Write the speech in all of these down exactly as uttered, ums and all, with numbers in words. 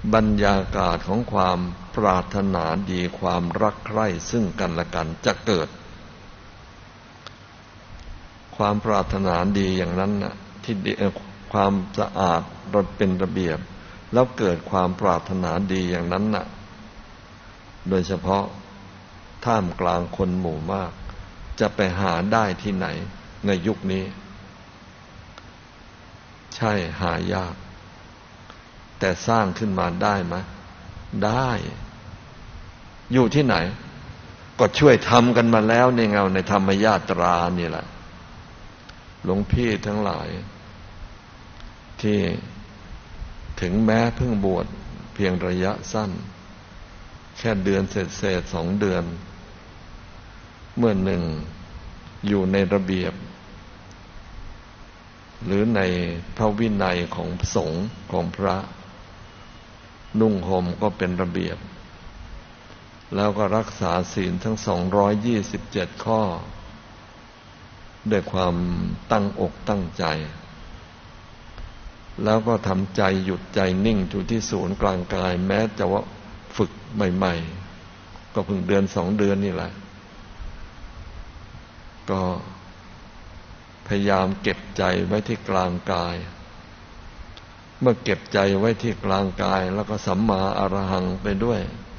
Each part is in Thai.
บรรยากาศของความปรารถนาดีความรักใคร่ซึ่งกันและกันจะเกิดความปรารถนาดีอย่างนั้นน่ะที่ความสะอาดเป็นระเบียบแล้วเกิดความปรารถนาดีอย่างนั้นน่ะโดยเฉพาะท่ามกลางคนหมู่มากจะไปหาได้ที่ไหนในยุคนี้ใช่หายากแต่สร้างขึ้นมาได้ไหมได้อยู่ที่ไหนก็ช่วยทำกันมาแล้วในเงาในธรรมญาตรานี่แหละหลวงพี่ทั้งหลายที่ถึงแม้เพิ่งบวชเพียงระยะสั้นแค่เดือนเศษๆสองเดือนเมื่อหนึ่งอยู่ในระเบียบหรือในพระวินัยของสงฆ์ของพระนุ่งห่มก็เป็นระเบียบแล้วก็รักษาศีลทั้งสองร้อยยี่สิบเจ็ดข้อด้วยความตั้งอกตั้งใจแล้วก็ทำใจหยุดใจนิ่งอยู่ที่ศูนย์กลางกายแม้จะว่าฝึกใหม่ๆก็เพิ่งเดือนสองเดือนนี่แหละก็พยายามเก็บใจไว้ที่กลางกายเมื่อเก็บใจไว้ที่กลางกายแล้วก็สัมมาอรหังไปด้วย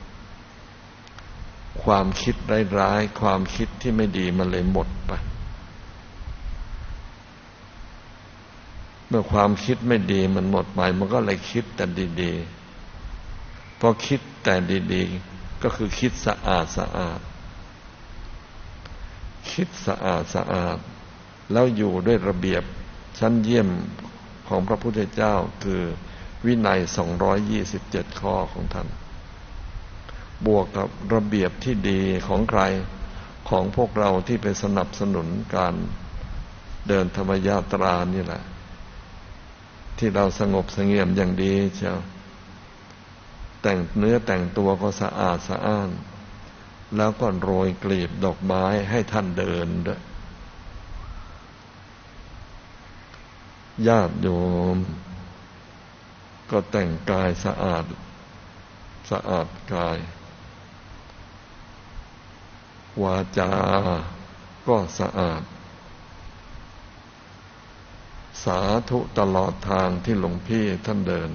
ความคิดร้ายๆความคิดที่ไม่ดีมันเลยหมดไปเมื่อความคิดไม่ดีมันหมดไปมันก็เลยคิดแต่ดีๆพอคิดแต่ดีๆก็คือคิดสะอาดสะอาดคิดสะอาดสะอาดแล้วอยู่ด้วยระเบียบชั้นเยี่ยมของพระพุทธเจ้าคือวินัยสองร้อยยี่สิบเจ็ดข้อของท่านบวกกับระเบียบที่ดีของใครของพวกเราที่ไปสนับสนุนการเดินธรรมยาตรานี่แหละที่เราสงบเสงี่ยมอย่างดีเชียวแต่งเนื้อแต่งตัวก็สะอาดสะอ้านแล้วก็โรยกลีบดอกไม้ให้ท่านเดินด้วยญาติโยมก็แต่งกายสะอาดสะอาดกายวาจาก็สะอาดสาธุตลอดทางที่หลวงพี่ท่านเดิน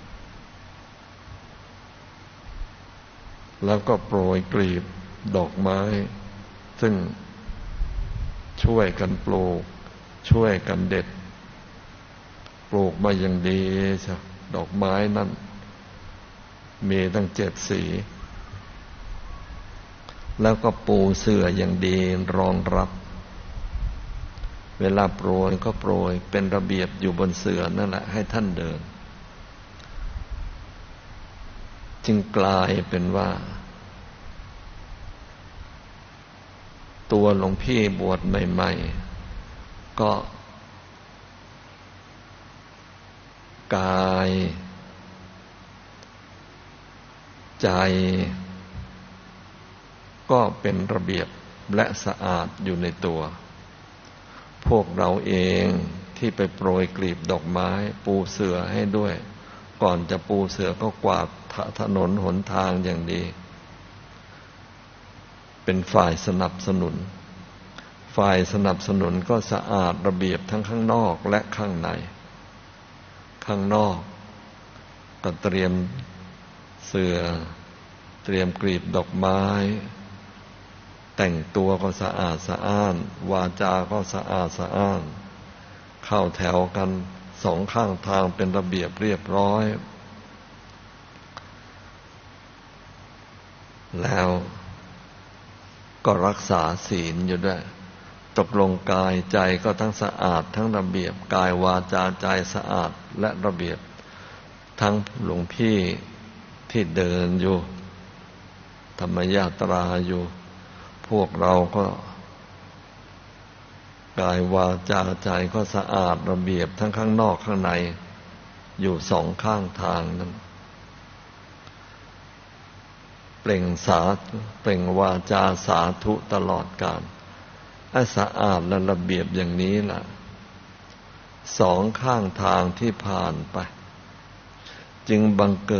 แล้วก็โปรยกลีบดอกไม้ซึ่งช่วยกันปลูกช่วยกันเด็ดปลูกมาอย่างดีใช่ดอกไม้นั่นมีตั้งเจ็ดสีแล้วก็ปูเสื่ออย่างดีรองรับเวลาโปรยก็โปรยเป็นระเบียบอยู่บนเสื่อนั่นแหละให้ท่านเดินจึงกลายเป็นว่าตัวหลวงพี่บวชใหม่ๆก็กายใจก็เป็นระเบียบและสะอาดอยู่ในตัวพวกเราเองที่ไปโปรยกลีบดอกไม้ปูเสื่อให้ด้วยก่อนจะปูเสื่อก็กวาดถนนหนทางอย่างดีเป็นฝ่ายสนับสนุนฝ่ายสนับสนุนก็สะอาดระเบียบทั้งข้างนอกและข้างในข้างนอกก็เตรียมเสื่อเตรียมกลีบดอกไม้แต่งตัวก็สะอาดสะอ้านวาจาก็สะอาดสะอ้านเข้าแถวกันสองข้างทางเป็นระเบียบเรียบร้อยแล้วก็รักษาศีลอยู่ด้วยตกลงกายใจก็ทั้งสะอาดทั้งระเบียบกายวาจาใจสะอาดและระเบียบทั้งหลวงพี่ที่เดินอยู่ธรรมยาตราอยู่พวกเราก็กายวาจาใจก็สะอาดระเบียบทั้งข้างนอกข้างในอยู่สองข้างทางนั้นเปล่งสาเปล่งวาจาสาธุตลอดกาลไอ้สะอาดและระเบียบอย่างนี้ล่ะสองข้างทางที่ผ่านไปจึงบังเกิด